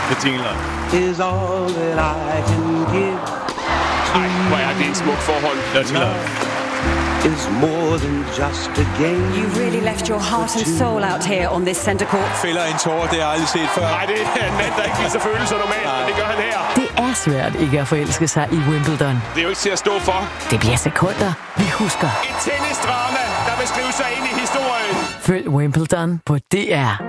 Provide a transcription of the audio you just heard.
Det jingler. Is all that I can give. Ej, hvor er det en smuk forhold. Let's go. Is more than just a game. You really left your heart and soul out here on this center court. Fælder en tårer, det har jeg aldrig set før. Nej, det er en mand, der ikke viser følelser normalt, men det gør han her. Det er svært ikke at forelske sig i Wimbledon. Det er jo ikke til at stå for. Det bliver sekunder, vi husker. Et tennisdrama, der vil skrive sig ind i historien. Følg Wimbledon på DR.